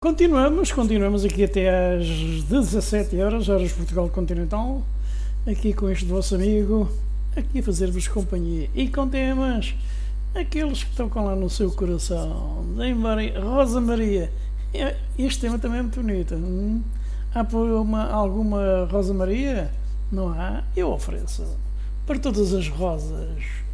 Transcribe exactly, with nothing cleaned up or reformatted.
Continuamos, continuamos aqui até às dezassete horas, horas de Portugal Continental, aqui com este vosso amigo, aqui a fazer-vos companhia e com temas, aqueles que tocam lá no seu coração. Maria, Rosa Maria, este tema também é muito bonito. Hum? Há por uma, alguma Rosa Maria? Não há? Eu ofereço para todas as rosas.